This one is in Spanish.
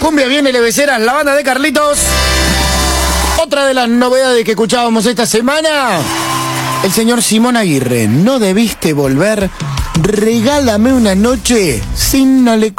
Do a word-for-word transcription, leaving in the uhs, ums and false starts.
Cumbia viene Leveceras, la banda de Carlitos. Otra de las novedades que escuchábamos esta semana, el señor Simón Aguirre. No debiste volver, regálame una noche sin no le